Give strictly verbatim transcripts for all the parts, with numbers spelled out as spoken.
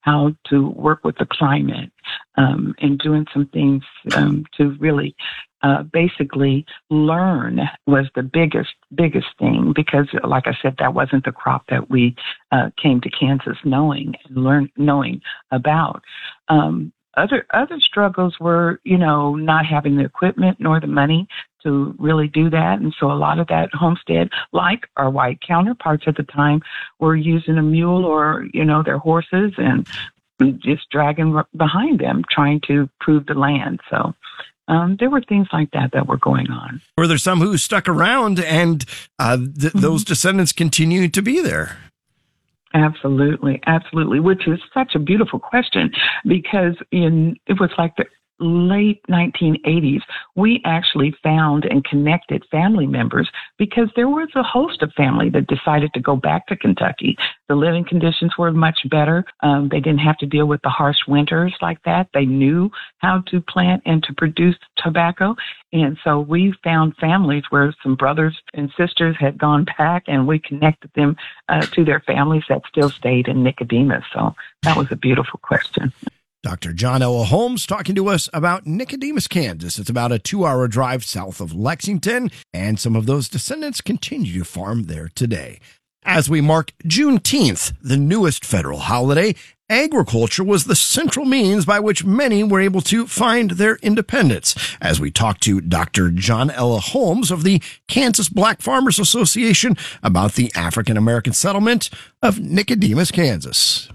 how to work with the climate, um, and doing some things um, to really uh, basically learn was the biggest, biggest thing because, like I said, that wasn't the crop that we uh, came to Kansas knowing and learn knowing about. Um, other other struggles were, you know, not having the equipment nor the money to really do that. And so a lot of that homestead, like our white counterparts at the time, were using a mule or, you know, their horses and just dragging behind them, trying to prove the land. So um, there were things like that that were going on. Were there some who stuck around and uh, th- mm-hmm. those descendants continue to be there? Absolutely, absolutely, which is such a beautiful question because in it was like the late nineteen eighties, we actually found and connected family members because there was a host of family that decided to go back to Kentucky. The living conditions were much better. Um, they didn't have to deal with the harsh winters like that. They knew how to plant and to produce tobacco. And so we found families where some brothers and sisters had gone back and we connected them uh, to their families that still stayed in Nicodemus. So that was a beautiful question. Doctor John Ella Holmes talking to us about Nicodemus, Kansas. It's about a two-hour drive south of Lexington, and some of those descendants continue to farm there today. As we mark Juneteenth, the newest federal holiday, agriculture was the central means by which many were able to find their independence. As we talk to Doctor John Ella Holmes of the Kansas Black Farmers Association about the African-American settlement of Nicodemus, Kansas.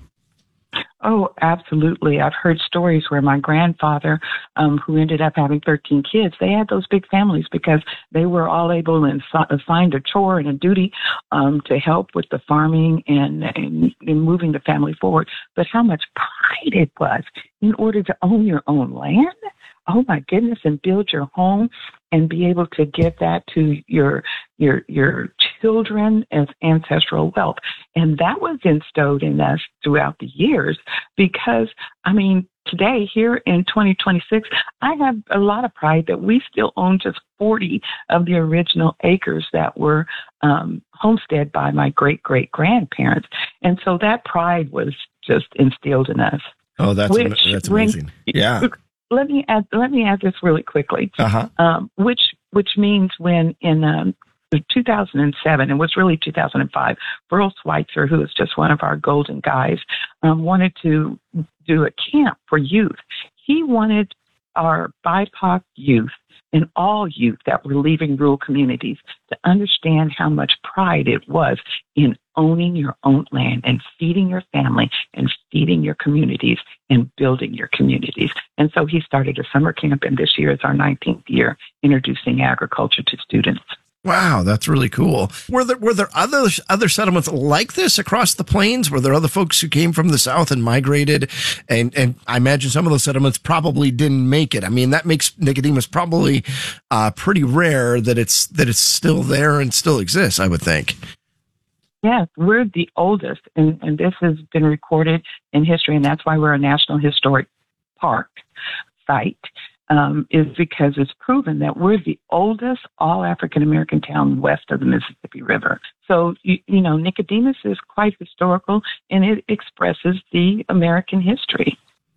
Oh, absolutely. I've heard stories where my grandfather, um, who ended up having thirteen kids, they had those big families because they were all able and assigned a chore and a duty um, to help with the farming and, and, and moving the family forward. But how much pride it was in order to own your own land. Oh my goodness, and build your home and be able to give that to your your your children as ancestral wealth. And that was instilled in us throughout the years because, I mean, today here in twenty twenty-six, I have a lot of pride that we still own just forty of the original acres that were um, homesteaded by my great-great-grandparents. And so that pride was just instilled in us. Oh, that's, am- that's amazing. Yeah. Let me add. Let me add this really quickly. Uh-huh. Um, which which means when in um, two thousand seven, it was really two thousand five, Burl Schweitzer, who is just one of our golden guys, um, wanted to do a camp for youth. He wanted our B I P O C youth and all youth that were leaving rural communities to understand how much pride it was in owning your own land and feeding your family and feeding your communities and building your communities. And so he started a summer camp, and this year is our nineteenth year introducing agriculture to students. Wow, that's really cool. Were there were there other other settlements like this across the plains? Were there other folks who came from the South and migrated? And and I imagine some of those settlements probably didn't make it. I mean, that makes Nicodemus probably uh, pretty rare that it's that it's still there and still exists, I would think. Yes, we're the oldest, and, and this has been recorded in history, and that's why we're a National Historic Park site. Um, is because it's proven that we're the oldest all-African-American town west of the Mississippi River. So, you, you know, Nicodemus is quite historical, and it expresses the American history.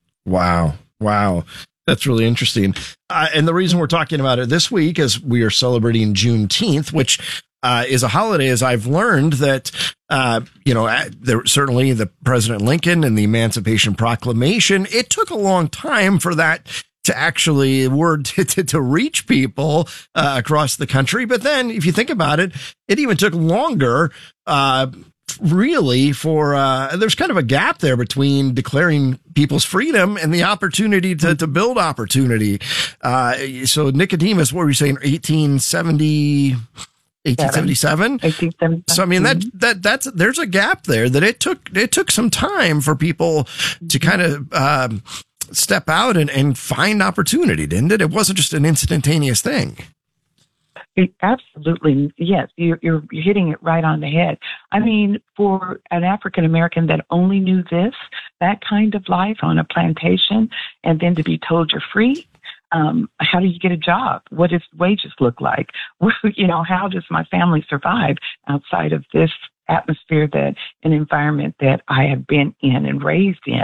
Wow. Wow. That's really interesting. Uh, and the reason we're talking about it this week is we are celebrating Juneteenth, which uh, is a holiday, as I've learned, that, uh, you know, there, certainly the President Lincoln and the Emancipation Proclamation, it took a long time for that to actually word to, to, to reach people uh, across the country. But then if you think about it, it even took longer, uh, really for, uh, there's kind of a gap there between declaring people's freedom and the opportunity to, to build opportunity. Uh, so Nicodemus, what were you saying? eighteen seventy, eighteen seventy-seven? eighteen seventy-seven. So, I mean, that, that, that's, there's a gap there that it took, it took some time for people to kind of, um, step out and, and find opportunity, didn't it? It wasn't just an instantaneous thing. It, absolutely. Yes, you're, you're you're hitting it right on the head. I mean, for an African American that only knew this, that kind of life on a plantation, and then to be told you're free, um, how do you get a job? What does wages look like? You know, how does my family survive outside of this atmosphere, that an environment that I have been in and raised in?